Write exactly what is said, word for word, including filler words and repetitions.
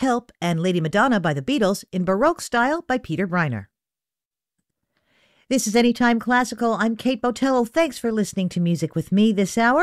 Help, and Lady Madonna by the Beatles in Baroque style by Peter Briner. This is Anytime Classical. I'm Kate Botello. Thanks for listening to Music with me this hour.